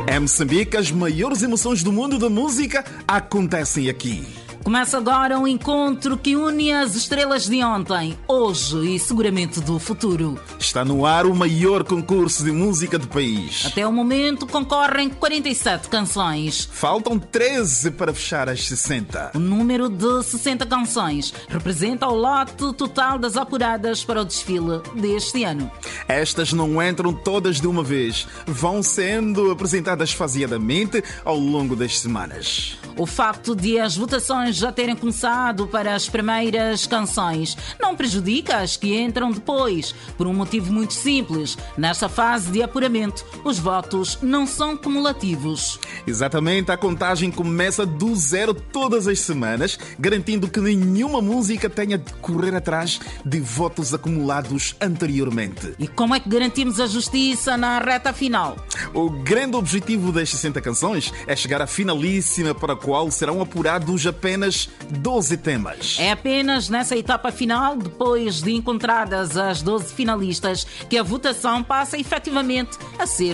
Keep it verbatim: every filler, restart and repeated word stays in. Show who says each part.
Speaker 1: Em Moçambique, as maiores emoções do mundo da música acontecem aqui.
Speaker 2: Começa agora um encontro que une as estrelas de ontem, hoje e seguramente do futuro.
Speaker 1: Está no ar o maior concurso de música do país.
Speaker 2: Até o momento concorrem quarenta e sete canções.
Speaker 1: Faltam treze para fechar as sessenta.
Speaker 2: O número de sessenta canções representa o lote total das apuradas para o desfile deste ano.
Speaker 1: Estas não entram todas de uma vez. Vão sendo apresentadas faseadamente ao longo das semanas.
Speaker 2: O facto de as votações já terem começado para as primeiras canções não prejudica as que entram depois, por um motivo muito simples. Nesta fase de apuramento, os votos não são cumulativos.
Speaker 1: Exatamente, a contagem começa do zero todas as semanas, garantindo que nenhuma música tenha de correr atrás de votos acumulados anteriormente.
Speaker 2: E como é que garantimos a justiça na reta final?
Speaker 1: O grande objetivo das sessenta canções é chegar à finalíssima, para a qual serão apurados apenas doze temas.
Speaker 2: É apenas nessa etapa final, depois de encontradas as doze finalistas, que a votação passa efetivamente a ser